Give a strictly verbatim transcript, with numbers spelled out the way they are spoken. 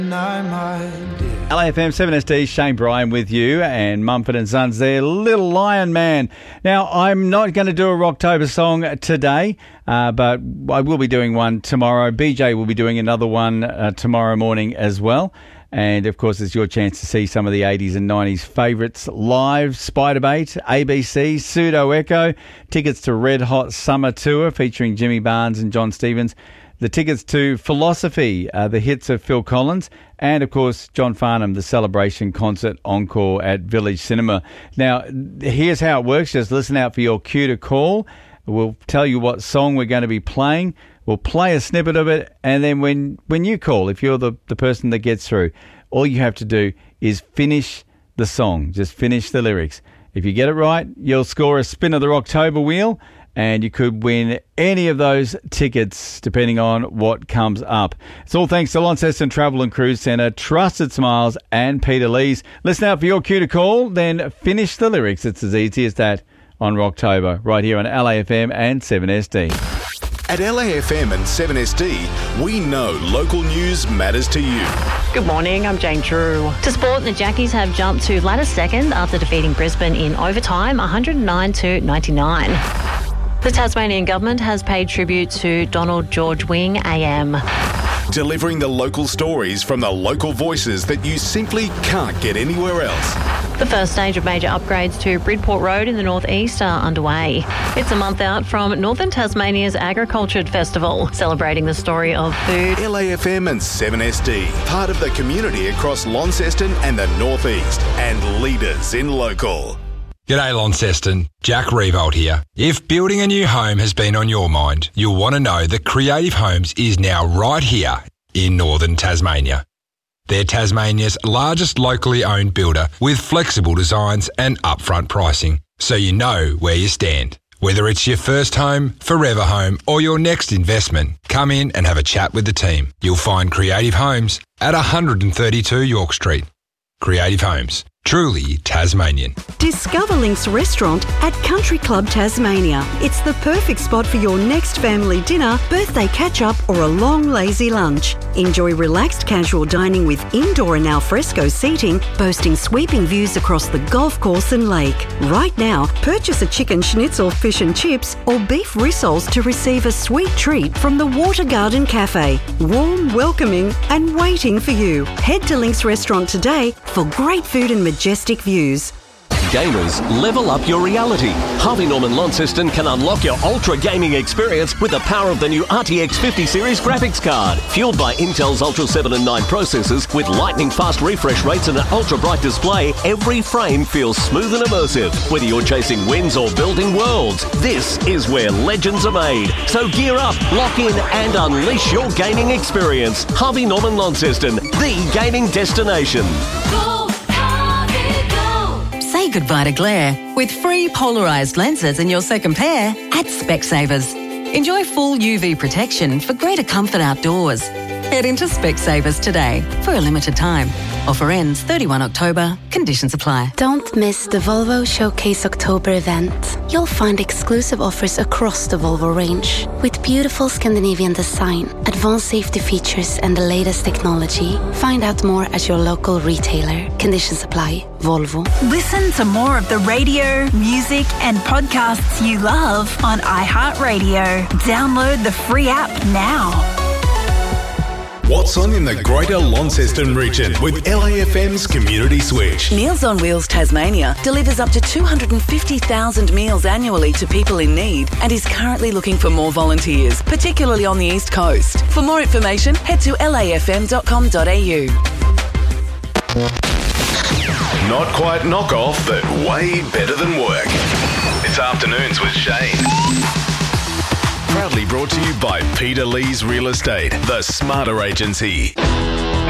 No, my dear. L A F M seven S D, Shane Bryan with you, and Mumford and Sons there, Little Lion Man. Now, I'm not going to do a Rocktober song today, uh, but I will be doing one tomorrow. B J will be doing another one uh, tomorrow morning as well. And, of course, it's your chance to see some of the eighties and nineties favourites live. Spiderbait, A B C, Pseudo Echo, tickets to Red Hot Summer Tour featuring Jimmy Barnes and John Stevens, the tickets to Philosophy, uh, the hits of Phil Collins, and, of course, John Farnham, the Celebration Concert Encore at Village Cinema. Now, here's how it works. Just listen out for your cue to call. We'll tell you what song we're going to be playing. We'll play a snippet of it, and then when, when you call, if you're the, the person that gets through, all you have to do is finish the song. Just finish the lyrics. If you get it right, you'll score a spin of the Rocktober wheel, and you could win any of those tickets depending on what comes up. It's all thanks to Launceston Travel and Cruise Centre, Trusted Smiles, and Peter Lees. Listen out for your cue to call, then finish the lyrics. It's as easy as that on Rocktober, right here on L A F M and seven S D. At L A F M and seven S D, we know local news matters to you. Good morning, I'm Jane Drew. To sport, the Jackies have jumped to ladder second after defeating Brisbane in overtime, one hundred nine to ninety-nine. The Tasmanian Government has paid tribute to Donald George Wing A M. Delivering the local stories from the local voices that you simply can't get anywhere else. The first stage of major upgrades to Bridport Road in the northeast are underway. It's a month out from Northern Tasmania's Agriculture Festival, celebrating the story of food. L A F M and seven S D, part of the community across Launceston and the northeast, and leaders in local. G'day Launceston, Jack Revolt here. If building a new home has been on your mind, you'll want to know that Creative Homes is now right here in Northern Tasmania. They're Tasmania's largest locally owned builder with flexible designs and upfront pricing, so you know where you stand. Whether it's your first home, forever home, or your next investment, come in and have a chat with the team. You'll find Creative Homes at one thirty-two York Street. Creative Homes. Truly Tasmanian. Discover Links Restaurant at Country Club Tasmania. It's the perfect spot for your next family dinner, birthday catch-up or a long lazy lunch. Enjoy relaxed casual dining with indoor and alfresco seating, boasting sweeping views across the golf course and lake. Right now, purchase a chicken schnitzel, fish and chips or beef rissoles to receive a sweet treat from the Water Garden Cafe. Warm, welcoming and waiting for you. Head to Links Restaurant today for great food and majestic views. Gamers, level up your reality. Harvey Norman Launceston can unlock your ultra gaming experience with the power of the new R T X fifty series graphics card. Fueled by Intel's Ultra seven and nine processors with lightning fast refresh rates and an ultra bright display, every frame feels smooth and immersive. Whether you're chasing wins or building worlds, this is where legends are made. So gear up, lock in and unleash your gaming experience. Harvey Norman Launceston, the gaming destination. Say goodbye to glare with free polarised lenses in your second pair at Specsavers. Enjoy full U V protection for greater comfort outdoors. Head into Specsavers today for a limited time. Offer ends thirty-first October. Conditions apply. Don't miss the Volvo Showcase October event. You'll find exclusive offers across the Volvo range with beautiful Scandinavian design, advanced safety features and the latest technology. Find out more at your local retailer. Conditions apply. Volvo. Listen to more of the radio, music and podcasts you love on iHeartRadio. Download the free app now. What's on in the Greater Launceston region with L A F M's Community Switch? Meals on Wheels Tasmania delivers up to two hundred fifty thousand meals annually to people in need and is currently looking for more volunteers, particularly on the East Coast. For more information, head to l a f m dot com dot a u. Not quite knockoff, but way better than work. It's Afternoons with Shane. Proudly brought to you by Peter Lees Real Estate, the smarter agency.